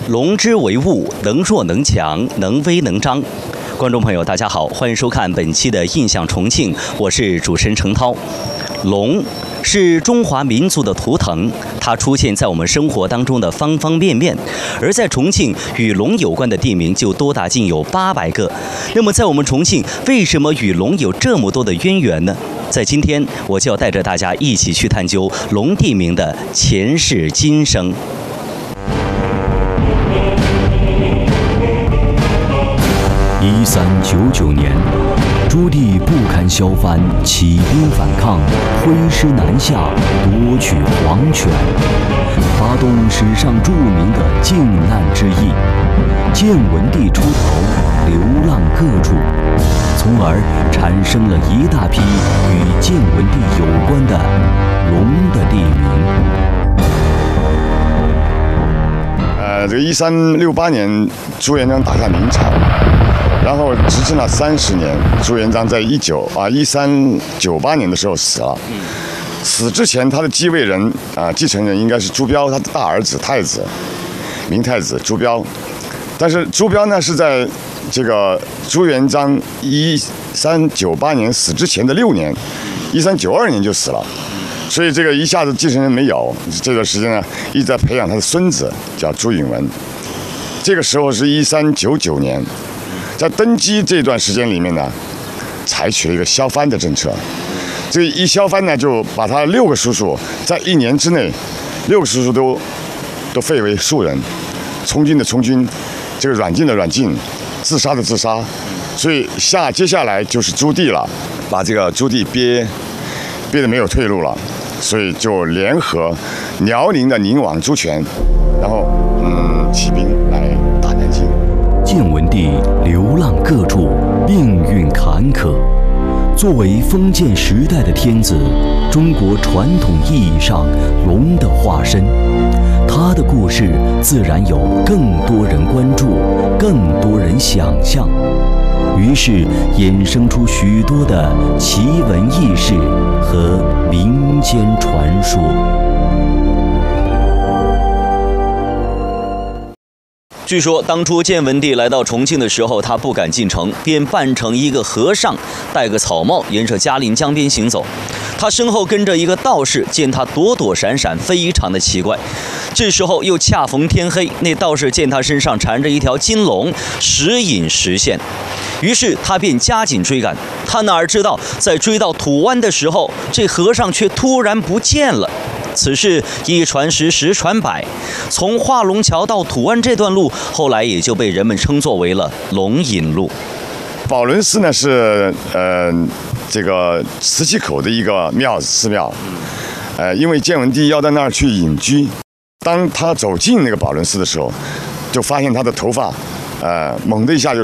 龙之为物，能弱能强，能威能张。观众朋友，大家好，欢迎收看本期的《印象重庆》，我是主持人程涛。龙是中华民族的图腾，它出现在我们生活当中的方方面面。而在重庆，与龙有关的地名就多达近有800个。那么，在我们重庆，为什么与龙有这么多的渊源呢？在今天，我就要带着大家一起去探究龙地名的前世今生。 1399年，朱棣不堪削藩，起兵反抗，挥师南下，夺取皇权，发动史上著名的靖难之役。建文帝出逃，流浪各处，从而产生了一大批与建文帝有关的龙的地名。这个1368年，朱元璋打下明朝。然后执政了30年，朱元璋在1398年的时候死了。死之前，他的继位人继承人应该是朱标，他的大儿子太子，明太子朱标。但是朱标呢是在这个朱元璋1398年死之前的6年，1392年就死了，所以这个一下子继承人没有。这段时间呢，一直在培养他的孙子，叫朱允炆。这个时候是1399年。在登基这段时间里面呢，采取了一个削藩的政策。这一削藩呢，就把他6个叔叔在1年之内，6个叔叔都废为庶人，从军的从军，这个软禁的软禁，自杀的自杀。所以接下来就是朱棣了，把这个朱棣憋得没有退路了，所以就联合辽宁的宁王朱权，然后起兵来打南京。 建文帝流浪各处，命运坎坷。作为封建时代的天子，中国传统意义上龙的化身，他的故事自然有更多人关注，更多人想象。于是衍生出许多的奇闻异事和民间传说。 据说当初建文帝来到重庆的时候，他不敢进城，便扮成一个和尚，戴个草帽，沿着嘉陵江边行走。他身后跟着一个道士，见他躲躲闪闪，非常的奇怪。这时候又恰逢天黑，那道士见他身上缠着一条金龙，时隐时现，于是他便加紧追赶。他哪知道，在追到土湾的时候，这和尚却突然不见了。此事一传十，十传百，从化龙桥到土湾这段路，后来也就被人们称作为了龙引路。 宝轮寺呢是这个磁器口的一个寺庙，因为建文帝要到那儿去隐居，当他走进那个宝轮寺的时候，就发现他的头发猛的一下就